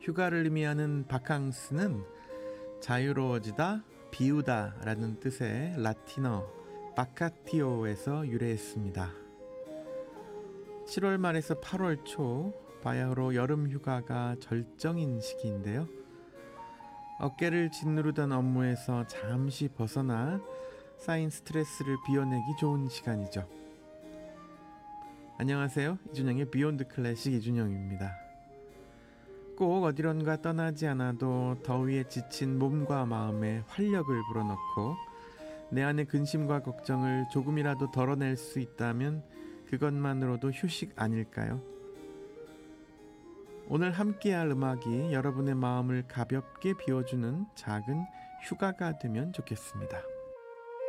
휴가를 의미하는 바캉스는 자유로워지다, 비우다 라는 뜻의 라틴어 바카티오에서 유래했습니다. 7월 말에서 8월 초, 바야흐로 여름 휴가가 절정인 시기인데요. 어깨를 짓누르던 업무에서 잠시 벗어나 쌓인 스트레스를 비워내기 좋은 시간이죠. 안녕하세요. 이준영의 비욘드 클래식 이준영입니다. 꼭 어디론가 떠나지 않아도 더위에 지친 몸과 마음에 활력을 불어넣고 내 안의 근심과 걱정을 조금이라도 덜어낼 수 있다면 그것만으로도 휴식 아닐까요? 오늘 함께할 음악이 여러분의 마음을 가볍게 비워주는 작은 휴가가 되면 좋겠습니다.